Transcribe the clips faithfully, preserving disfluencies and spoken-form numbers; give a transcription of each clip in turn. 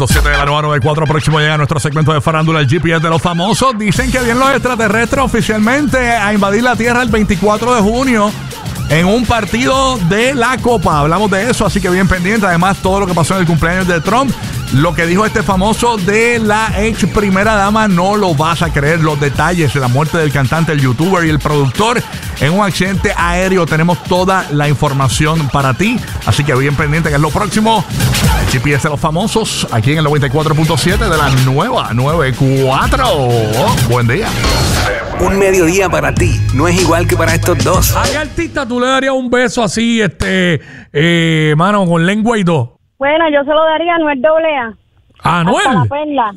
siete de la nueva noventa y cuatro, próximo llega nuestro segmento de farándula, el G P S de los famosos. Dicen que vienen los extraterrestres oficialmente a invadir la Tierra el veinticuatro de junio en un partido de la Copa. Hablamos de eso, así que bien pendiente. Además, todo lo que pasó en el cumpleaños de Trump, lo que dijo este famoso de la ex primera dama, no lo vas a creer. Los detalles de la muerte del cantante, el youtuber y el productor en un accidente aéreo. Tenemos toda la información para ti, así que bien pendiente, que es lo próximo. El G P S de los famosos, aquí en el noventa y cuatro punto siete de la nueva noventa y cuatro. Oh, buen día. Un mediodía para ti no es igual que para estos dos. ¿A qué artista tú le darías un beso así, este, eh, mano, con lengua y todo? Bueno, yo se lo daría a Anuel doble A. ¿A Anuel? Hasta la perla.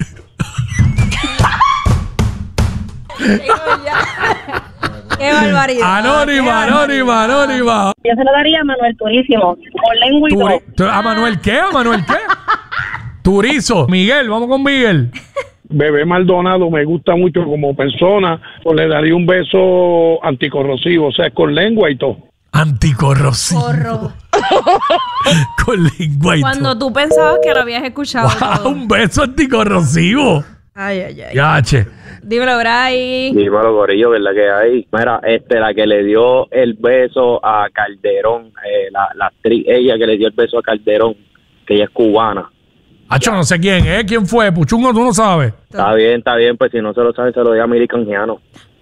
¡Qué barbaridad! Anónima, anónima, anónima. Yo se lo daría a Manuel Turísimo, con lengua y Turi- todo. ¿A Manuel qué? ¿A Manuel qué? Turizo. Miguel, vamos con Miguel. Bebé Maldonado me gusta mucho como persona, pues le daría un beso anticorrosivo, o sea, con lengua y todo. Anticorrosivo. Corro. Con lengua y Cuando todo. tú pensabas que lo habías escuchado. Wow, todo. un beso anticorrosivo. Ay, ay, ay. Ya, che. Dímelo, Bray. Dímelo, gorillo, ¿verdad que hay? Mira, este, la que le dio el beso a Calderón, eh, la, la actriz, ella que le dio el beso a Calderón, que ella es cubana. Acho, no sé quién, ¿eh? ¿Quién fue? Puchungo, tú no sabes. Está bien, está bien, pues si no se lo sabe, se lo diga a Miri Canjiano.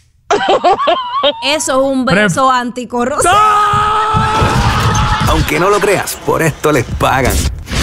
Eso es un beso Pre- anticorrosivo. Aunque no lo creas, por esto les pagan.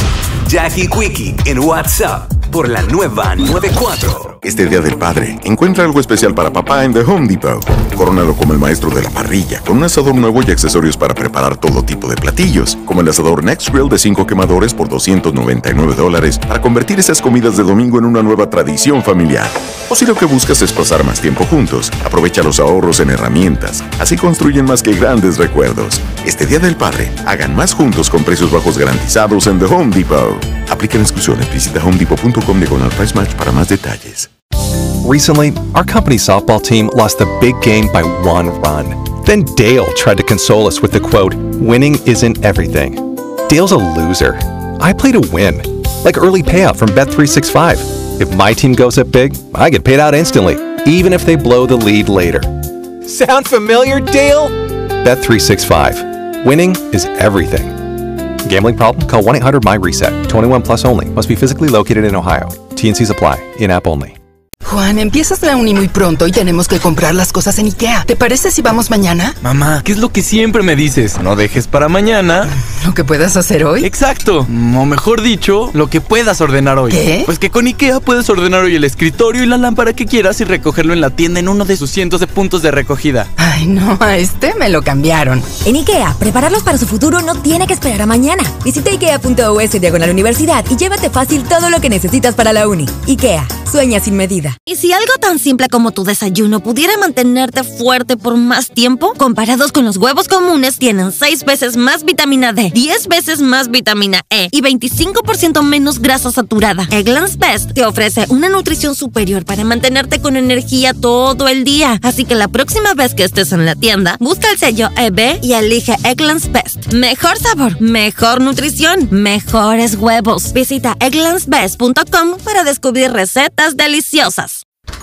Jackie Quickie en WhatsApp por la nueva noventa y cuatro. Este Día del Padre, encuentra algo especial para papá en The Home Depot. Corónalo como el maestro de la parrilla, con un asador nuevo y accesorios para preparar todo tipo de platillos, como el asador Next Grill de cinco quemadores por doscientos noventa y nueve dólares, para convertir esas comidas de domingo en una nueva tradición familiar. O si lo que buscas es pasar más tiempo juntos, aprovecha los ahorros en herramientas. Así construyen más que grandes recuerdos. Este Día del Padre, hagan más juntos con precios bajos garantizados en The Home Depot. Aplican exclusiones. Visita home depot punto com diagonal price match para más detalles. Recently, our company's softball team lost a big game by one run. Then Dale tried to console us with the quote, "Winning isn't everything." Dale's a loser. I play to win. Like early payout from Bet three sixty-five. If my team goes up big, I get paid out instantly, even if they blow the lead later. Sound familiar, Dale? Bet three sixty-five. Winning is everything. Gambling problem? Call one eight hundred my reset. twenty-one plus only. Must be physically located in Ohio. T and C's apply. In-app only. Juan, empiezas la uni muy pronto y tenemos que comprar las cosas en IKEA. ¿Te parece si vamos mañana? Mamá, ¿qué es lo que siempre me dices? No dejes para mañana ¿Lo que puedas hacer hoy? Exacto, o mejor dicho, lo que puedas ordenar hoy. ¿Qué? Pues que con IKEA puedes ordenar hoy el escritorio y la lámpara que quieras y recogerlo en la tienda en uno de sus cientos de puntos de recogida. Ay, no, a este me lo cambiaron. En IKEA, prepararlos para su futuro no tiene que esperar a mañana. Visita ikea punto u s diagonal universidad y llévate fácil todo lo que necesitas para la uni. IKEA, sueña sin medida. ¿Y si algo tan simple como tu desayuno pudiera mantenerte fuerte por más tiempo? Comparados con los huevos comunes, tienen seis veces más vitamina D, diez veces más vitamina E y veinticinco por ciento menos grasa saturada. Eggland's Best te ofrece una nutrición superior para mantenerte con energía todo el día. Así que la próxima vez que estés en la tienda, busca el sello E B y elige Eggland's Best. Mejor sabor, mejor nutrición, mejores huevos. Visita egglands best punto com para descubrir recetas deliciosas.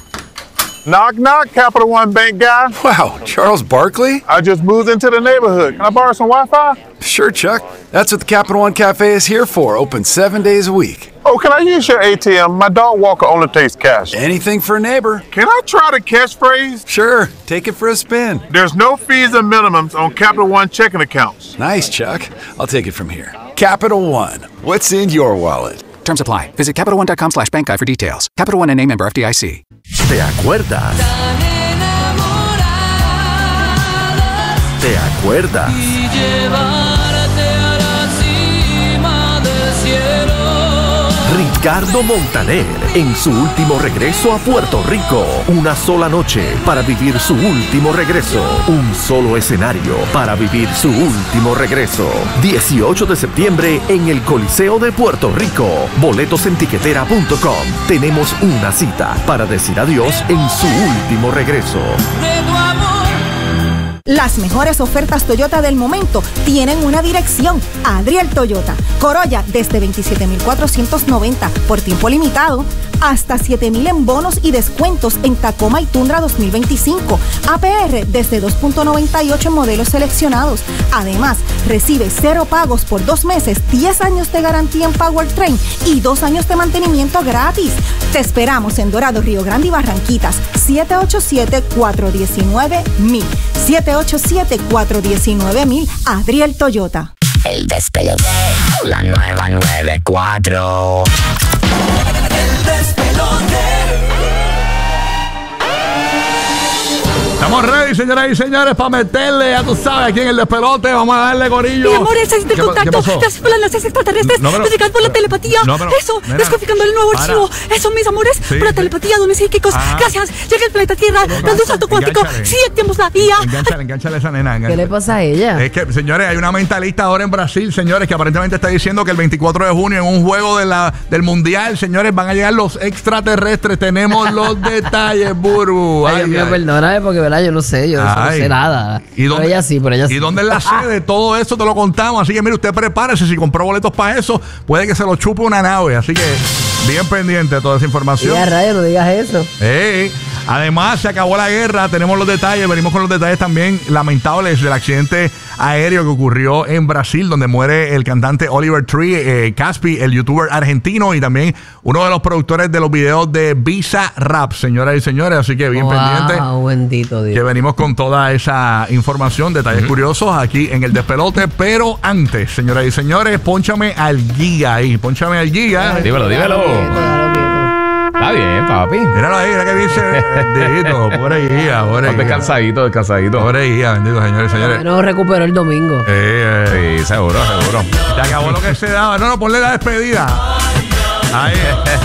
Knock, knock, Capital One Bank guy. Wow, Charles Barkley? I just moved into the neighborhood. Can I borrow some Wi-Fi? Sure, Chuck. That's what the Capital One Cafe is here for, open seven days a week. Oh, can I use your A T M? My dog walker only takes cash. Anything for a neighbor. Can I try the catchphrase? Sure, take it for a spin. There's no fees and minimums on Capital One checking accounts. Nice, Chuck. I'll take it from here. Capital One, what's in your wallet? Terms apply. Visit Capital One dot com slash bank guide for details. Capital One N A member F D I C. ¿Te acuerdas? ¿Te acuerdas? Y llevarte a la cima del cielo. Ricardo Montaner en su último regreso a Puerto Rico. Una sola noche para vivir su último regreso. Un solo escenario para vivir su último regreso. dieciocho de septiembre en el Coliseo de Puerto Rico. Boletos en tiquetera punto com. Tenemos una cita para decir adiós en su último regreso. De tu amor. Las mejores ofertas Toyota del momento tienen una dirección: Adriel Toyota. Corolla desde veintisiete mil cuatrocientos noventa por tiempo limitado, hasta siete mil en bonos y descuentos en Tacoma y Tundra dos mil veinticinco. A P R desde dos punto noventa y ocho en modelos seleccionados. Además, recibe cero pagos por dos meses, diez años de garantía en Powertrain y dos años de mantenimiento gratis. Te esperamos en Dorado, Río Grande y Barranquitas. siete ocho siete, cuatro uno nueve, mil. siete ocho siete, cuatro uno nueve, mil. Adriel Toyota. El despelote, la nueva nueve cuatro. El despelote. Estamos ready, señoras y señores, para meterle, ya tú sabes, aquí en el despelote. Vamos a darle gorillo. Mi amor, ese es de ¿Qué, contacto. ¿qué pasó? Gracias por las naces extraterrestres. No, pero- Musical por la no, telepatía. no, pero- Eso, nena, descodificando el nuevo para. archivo. Eso, mis amores, Sí, por la sí. telepatía, dones psíquicos. Ah. Gracias. Llega el planeta Tierra. Dando un salto cuántico. Engánchale. Sí, activamos la I A. Engánchale, engánchale a esa nena. engánchale. ¿Qué le pasa a ella? Es que, señores, hay una mentalista ahora en Brasil, señores, que aparentemente está diciendo que el veinticuatro de junio en un juego de la, del Mundial, señores, van a llegar los extraterrestres. Tenemos los detalles, Burbu. Ay, Ay, Dios mío, ay. perdóname porque, ¿verdad? Yo no sé, yo no Ay. sé nada. ¿Y Pero dónde- ella sí, pero ella sí. ¿Y dónde es la sede? Todo eso te lo contamos. Así que, mire, usted prepárese. Si compró boletos para eso, puede que se lo chupe una nave. Así que, bien pendiente de toda esa información. Ya, rayo, no digas eso. Ey. Además, se acabó la guerra, tenemos los detalles, venimos con los detalles también lamentables del accidente aéreo que ocurrió en Brasil, donde muere el cantante Oliver Tree, eh, Caspi, el youtuber argentino y también uno de los productores de los videos de Visa Rap, señoras y señores, así que bien Wow, pendiente. bendito Dios. Que venimos con toda esa información, detalles curiosos aquí en el despelote. Pero antes, señoras y señores, pónchame al Giga ahí. Pónchame al Giga. Dímelo, dímelo. Está bien, papi. Míralo ahí, mira que bien se bendito. Pobre Giga, pobre Giga. Descansadito, descansadito. Pobre Giga, bendito, señores y señores. No recuperó el domingo. Eh, eh. Sí, seguro, seguro. Se acabó lo que se daba. No, no, ponle la despedida. Ahí.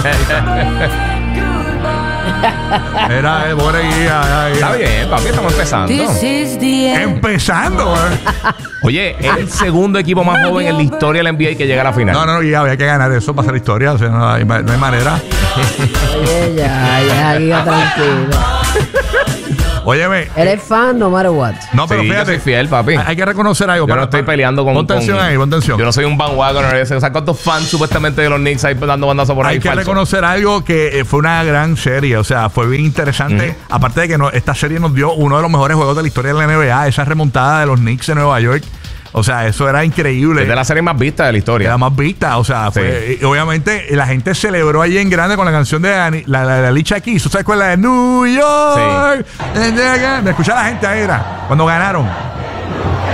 Era el pobre Giga. ahí. Está bien, papi, estamos empezando. Empezando, eh. Oye, es el segundo equipo más joven en la historia de la N B A que llega a la final. No, no, no, Giga, había que ganar eso para hacer historia. O sea, no hay, no hay manera. Oye, ya, ya, Giga, tranquilo. Óyeme. Eres fan no matter what. No, pero Sí, yo fíjate. soy fiel, papi. Hay que reconocer algo. Yo para- no estoy para- peleando con... Pon tensión con- ahí, pon tensión. Yo no soy un bandwagoner ese. O sea, ¿cuántos fans supuestamente de los Knicks ahí dando bandazo por ahí? Hay que falso? reconocer algo que eh, fue una gran serie, o sea, fue bien interesante. Aparte de que no- esta serie nos dio uno de los mejores juegos de la historia de la N B A, esa remontada de los Knicks de Nueva York. O sea, eso era increíble. Es de la serie más vista de la historia. La más vista, o sea, fue, y obviamente la gente celebró allí en grande con la canción de Ani- la, la, la Alicia Keys. ¿Tú sabes cuál es la de New York? ¿Me escucha la gente ahí? Era cuando ganaron.